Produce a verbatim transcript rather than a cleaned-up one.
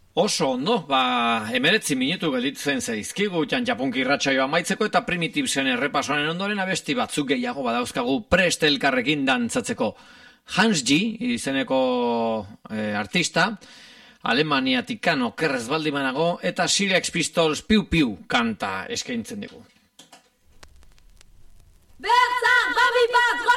Oso ondo, ba, emeretzi minutu gelditzen zaizkigu jan japunki irratsaioa amaitzeko eta Primitibsen errepasoaren ondoren abesti batzuk gehiago badauzkagu prest elkarrekin dantzatzeko. Hans G, izeneko eh, artista, Alemaniatik okerrez baldimanago, eta Sex Pistols Piu Piu kanta eskaintzen dugu. Bertzan, babi bat,